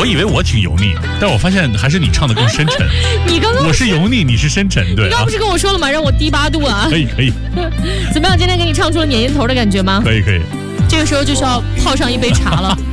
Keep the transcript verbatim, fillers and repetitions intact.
以为我挺油腻，但我发现还是你唱的更深沉。 你刚刚我是油腻，你是深沉，对、啊。 你刚刚不是跟我说了吗？让我低八度啊。 可以可以。 怎么样？今天给你唱出了撵烟头的感觉吗？ 可以可以。 这个时候就需要泡上一杯茶了。